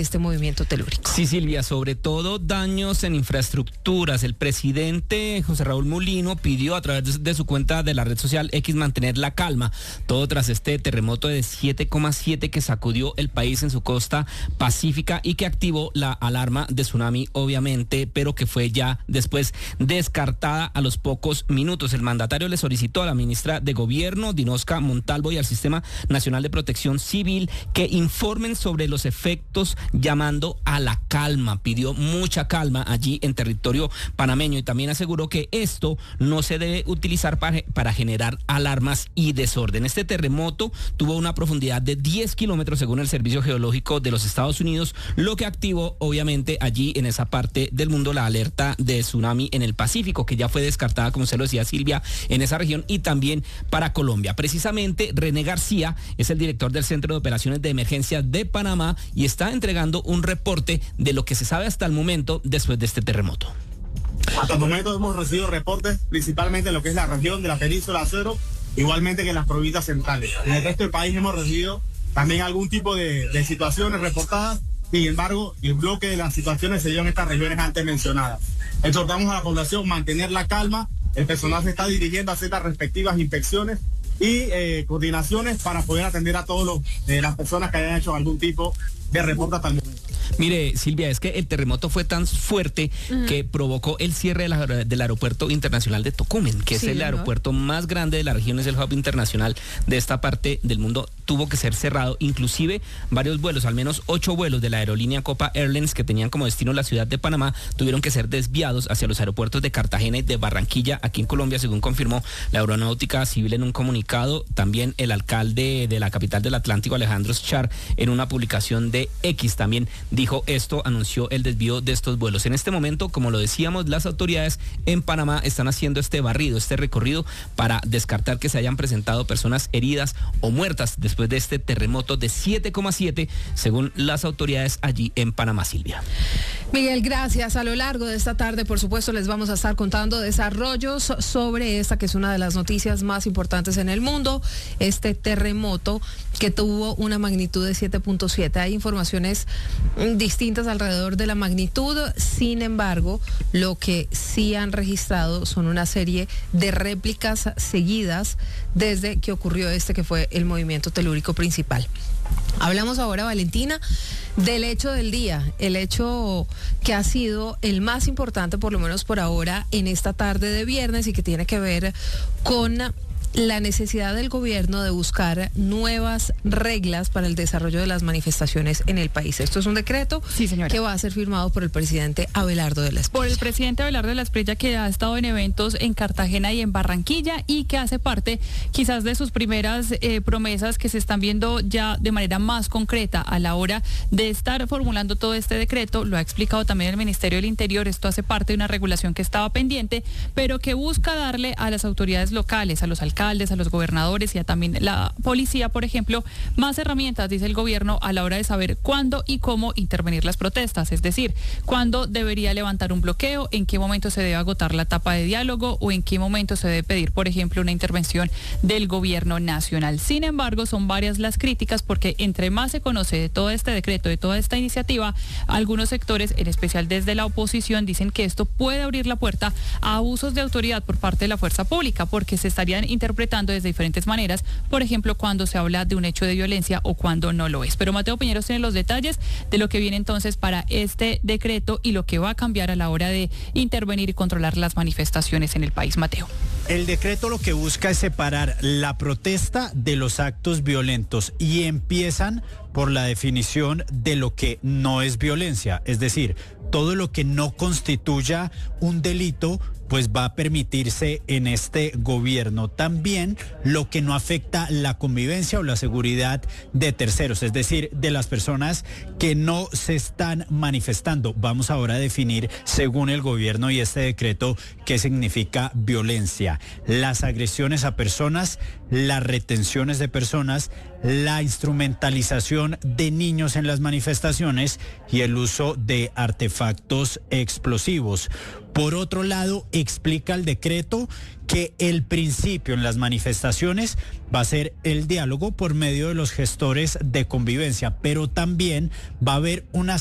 este movimiento telúrico. Sí, Silvia, sobre todo daños en infraestructuras. El presidente José Raúl Mulino pidió a través de su cuenta de la red social X mantener la calma, todo tras este terremoto de 7,7 que sacudió el país en su costa pacífica y que activó la alarma de tsunami, obviamente, pero que fue ya después descartada a los pocos minutos. El mandatario le solicitó a la ministra de Gobierno, Dinosca Montalvo, y al Sistema Nacional de Protección Civil que informen sobre los efectos, llamando a la calma. Pidió mucha calma allí en territorio panameño y también aseguró que esto no se debe utilizar para generar alarmas y desorden. Este terremoto tuvo una profundidad de 10 kilómetros según el Servicio Geológico de los Estados Unidos, lo que activó obviamente allí en esa parte del mundo la alerta de tsunami en el Pacífico, que ya fue descartada, como se lo decía Silvia, en esa región y también para Colombia. Precisamente René García es el director del Centro de Operaciones de Emergencia de Panamá y está entregando un reporte de lo que se sabe hasta el momento después de este terremoto. Hasta el momento hemos recibido reportes principalmente en lo que es la región de la península Acero, igualmente que en las provincias centrales. En el resto del país hemos recibido también algún tipo de situaciones reportadas. Sin embargo, el bloque de las situaciones se dio en estas regiones antes mencionadas. Exhortamos a la población a mantener la calma. El personal se está dirigiendo a hacer las respectivas inspecciones y coordinaciones para poder atender a todas las personas que hayan hecho algún tipo de reporte hasta el momento. Mire, Silvia, es que el terremoto fue tan fuerte que provocó el cierre del aeropuerto internacional de Tocumen, que es el aeropuerto más grande de la región, es el hub internacional de esta parte del mundo. Tuvo que ser cerrado, inclusive varios vuelos, al menos 8 vuelos de la aerolínea Copa Airlines que tenían como destino la ciudad de Panamá, tuvieron que ser desviados hacia los aeropuertos de Cartagena y de Barranquilla, aquí en Colombia, según confirmó la Aeronáutica Civil en un comunicado. También el alcalde de la capital del Atlántico, Alejandro Schar, en una publicación de X también dijo esto, anunció el desvío de estos vuelos. En este momento, como lo decíamos, las autoridades en Panamá están haciendo este barrido, este recorrido para descartar que se hayan presentado personas heridas o muertas después de este terremoto de 7,7 según las autoridades allí en Panamá, Silvia. Miguel, gracias. A lo largo de esta tarde, por supuesto, les vamos a estar contando desarrollos sobre esta que es una de las noticias más importantes en el mundo, este terremoto que tuvo una magnitud de 7.7. Hay informaciones distintas alrededor de la magnitud, sin embargo, lo que sí han registrado son una serie de réplicas seguidas desde que ocurrió este que fue el movimiento telúrico principal. Hablamos ahora, Valentina, del hecho del día, el hecho que ha sido el más importante, por lo menos por ahora, en esta tarde de viernes y que tiene que ver con la necesidad del gobierno de buscar nuevas reglas para el desarrollo de las manifestaciones en el país. Esto es un decreto, sí, señora, que va a ser firmado por el presidente Abelardo de la Espriella. Por el presidente Abelardo de la Espriella, que ha estado en eventos en Cartagena y en Barranquilla y que hace parte quizás de sus primeras promesas que se están viendo ya de manera más concreta a la hora de estar formulando todo este decreto. Lo ha explicado también el Ministerio del Interior. Esto hace parte de una regulación que estaba pendiente, pero que busca darle a las autoridades locales, a los alcaldes, a los gobernadores y a también la policía, por ejemplo, más herramientas, dice el gobierno, a la hora de saber cuándo y cómo intervenir las protestas, es decir, cuándo debería levantar un bloqueo, en qué momento se debe agotar la etapa de diálogo o en qué momento se debe pedir, por ejemplo, una intervención del gobierno nacional. Sin embargo, son varias las críticas porque entre más se conoce de todo este decreto, de toda esta iniciativa, algunos sectores, en especial desde la oposición, dicen que esto puede abrir la puerta a abusos de autoridad por parte de la fuerza pública, porque se estarían interpretando desde diferentes maneras, por ejemplo, cuando se habla de un hecho de violencia o cuando no lo es. Pero Mateo Piñeros tiene los detalles de lo que viene entonces para este decreto y lo que va a cambiar a la hora de intervenir y controlar las manifestaciones en el país. Mateo. El decreto lo que busca es separar la protesta de los actos violentos y empiezan por la definición de lo que no es violencia, es decir, todo lo que no constituya un delito pues va a permitirse en este gobierno. También lo que no afecta la convivencia o la seguridad de terceros, es decir, de las personas que no se están manifestando. Vamos ahora a definir, según el gobierno y este decreto, qué significa violencia. las agresiones a personas, las retenciones de personas, la instrumentalización de niños en las manifestaciones y el uso de artefactos explosivos. Por otro lado, explica el decreto que el principio en las manifestaciones va a ser el diálogo por medio de los gestores de convivencia, pero también va a haber una